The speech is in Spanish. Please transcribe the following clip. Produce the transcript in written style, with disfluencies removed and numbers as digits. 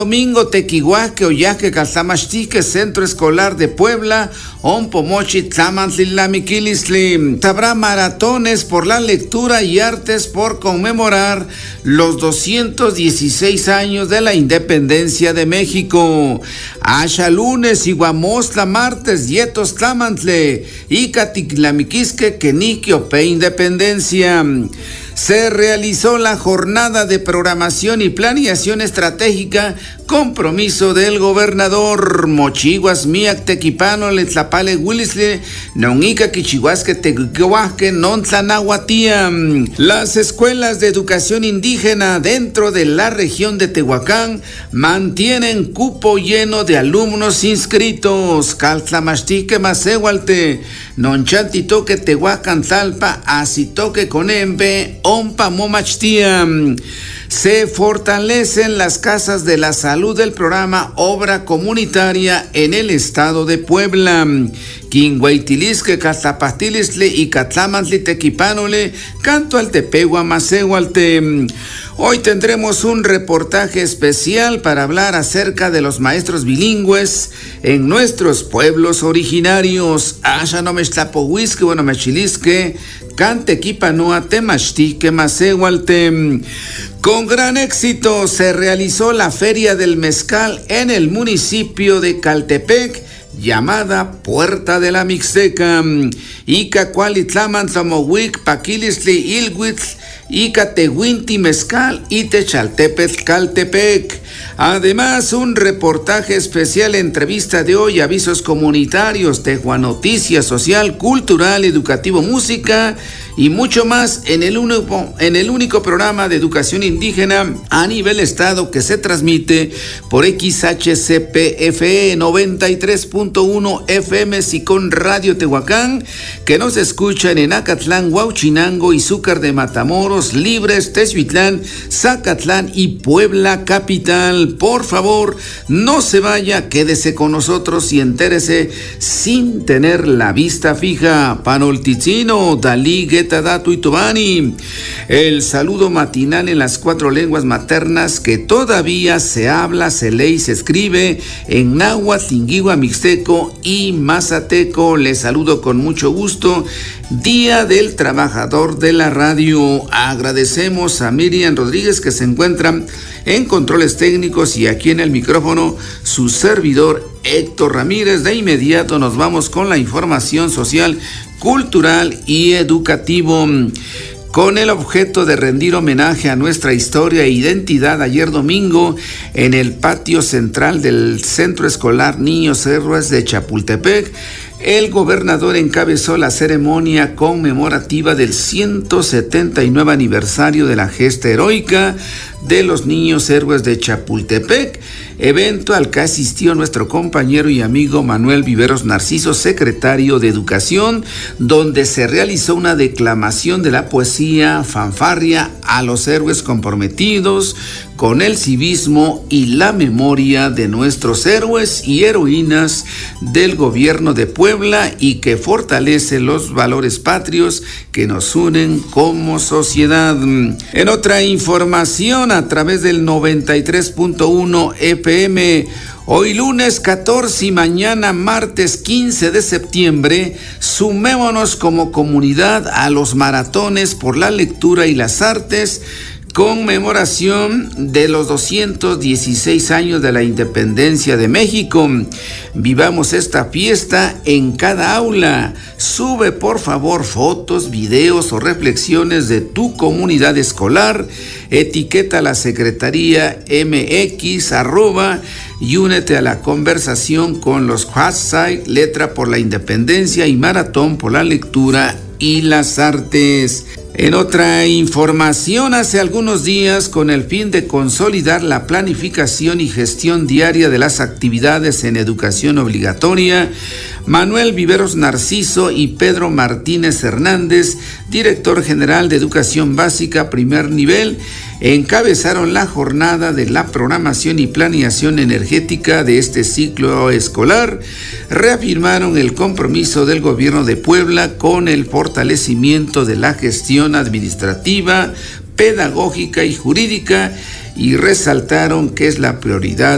Domingo Tequihuaque, Oyaque, Calzamachtique, Centro Escolar de Puebla, Ompomochi, Tlamantlilamikilistli. Habrá maratones por la lectura y artes por conmemorar los 216 años de la independencia de México. Asha lunes, Iguamostla martes, Yetos Tlamantle, Icatitlamiquisque, Kenique, Ope Independencia. Se realizó la jornada de programación y planeación estratégica, compromiso del gobernador. Mochiguas miak tequipano le tlapale huilisle, nonica quichihuasque tequihuasque non tlanahuatía. Las escuelas de educación indígena dentro de la región de Tehuacán mantienen cupo lleno de alumnos inscritos. Caltlamachtique masehualte, nonchatitoque Tehuacán talpa, asitoque conembe, ompa momachtia. Se fortalecen las casas de la salud del programa Obra Comunitaria en el estado de Puebla. Quinhuaitilisque, Catlapastilisle y Catlamantli Tequipanole, Canto al Tepehua Masehualte. Hoy tendremos un reportaje especial para hablar acerca de los maestros bilingües en nuestros pueblos originarios. Ashanomextlapohuisque, Buenomechilisque, Cantequipanoa, Temachtique, Masehualte. Con gran éxito se realizó la Feria del Mezcal en el municipio de Caltepec, llamada Puerta de la Mixteca. Icacualitlaman Tlamohuic, Paquilisli, Ilhuitl, Icatehuinti Mezcal y Techaltepetl, Caltepec. Además, un reportaje especial, entrevista de hoy, avisos comunitarios, Tehuanoticia, social, cultural, educativo, música y mucho más en el único programa de educación indígena a nivel estado que se transmite por XHCPFE 93.1 FM Sicón Radio Tehuacán, que nos escuchan en Acatlán, Huauchinango, Izúcar de Matamoros, Libres, Texhuitlán, Zacatlán y Puebla capital. Por favor, no se vaya, quédese con nosotros y entérese sin tener la vista fija. Panolticino, Dalí, Getadatu y Tubani. El saludo matinal en las 4 lenguas maternas que todavía se habla, se lee y se escribe en náhuatl, tinguihua, mixteco y mazateco. Les saludo con mucho gusto. Día del Trabajador de la Radio. Agradecemos a Miriam Rodríguez, que se encuentra en controles técnicos, y aquí en el micrófono su servidor Héctor Ramírez. De inmediato nos vamos con la información social, cultural y educativo. Con el objeto de rendir homenaje a nuestra historia e identidad, ayer domingo, en el patio central del Centro Escolar Niños Héroes de Chapultepec, el gobernador encabezó la ceremonia conmemorativa del 179 aniversario de la gesta heroica de los Niños Héroes de Chapultepec, evento al que asistió nuestro compañero y amigo Manuel Viveros Narciso, secretario de Educación, donde se realizó una declamación de la poesía fanfarria a los héroes comprometidos con el civismo y la memoria de nuestros héroes y heroínas del gobierno de Puebla, y que fortalece los valores patrios que nos unen como sociedad. En otra información, a través del 93.1 FM, hoy lunes 14 y mañana martes 15 de septiembre, sumémonos como comunidad a los maratones por la lectura y las artes, conmemoración de los 216 años de la independencia de México. Vivamos esta fiesta en cada aula. Sube por favor fotos, videos o reflexiones de tu comunidad escolar. Etiqueta a la Secretaría MX y únete a la conversación con los hashtag Letra por la Independencia y Maratón por la Lectura y las Artes. En otra información, hace algunos días, con el fin de consolidar la planificación y gestión diaria de las actividades en educación obligatoria, Manuel Viveros Narciso y Pedro Martínez Hernández, director general de Educación Básica Primer Nivel, encabezaron la jornada de la programación y planeación energética de este ciclo escolar. Reafirmaron el compromiso del gobierno de Puebla con el fortalecimiento de la gestión administrativa, pedagógica y jurídica, y resaltaron que es la prioridad